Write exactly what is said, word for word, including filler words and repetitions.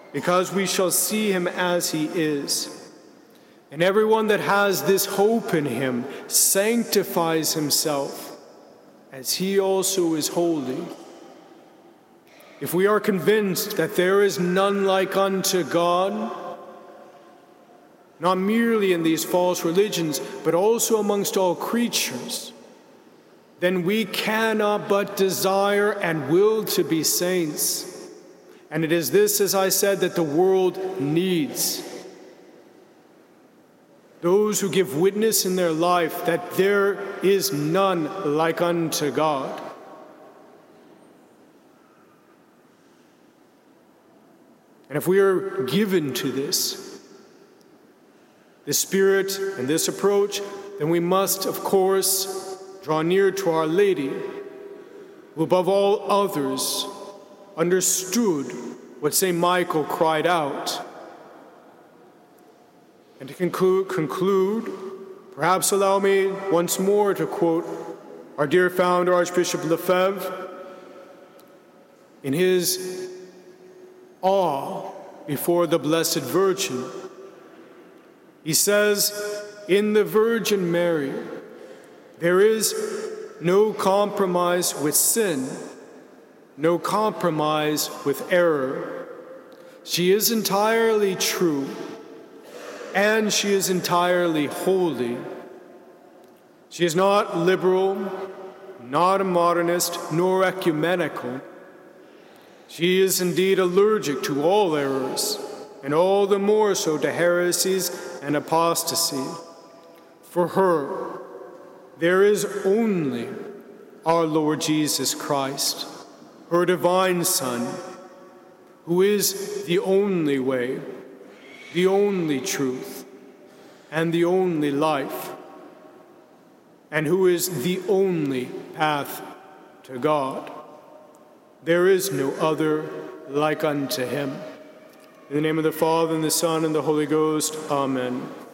because we shall see him as he is. And everyone that has this hope in him sanctifies himself, as he also is holy. If we are convinced that there is none like unto God, not merely in these false religions, but also amongst all creatures, then we cannot but desire and will to be saints. And it is this, as I said, that the world needs. Those who give witness in their life that there is none like unto God. And if we are given to this, this spirit and this approach, then we must, of course, draw near to Our Lady, who above all others understood what Saint Michael cried out. And to conclude, conclude, perhaps allow me once more to quote our dear founder, Archbishop Lefebvre, in his awe before the Blessed Virgin. He says, "In the Virgin Mary, there is no compromise with sin, no compromise with error. She is entirely true, and she is entirely holy. She is not liberal, not a modernist, nor ecumenical. She is indeed allergic to all errors, and all the more so to heresies and apostasy. For her, there is only our Lord Jesus Christ, her divine Son, who is the only way, the only truth, and the only life, and who is the only path to God. There is no other like unto him. In the name of the Father, and the Son, and the Holy Ghost, amen."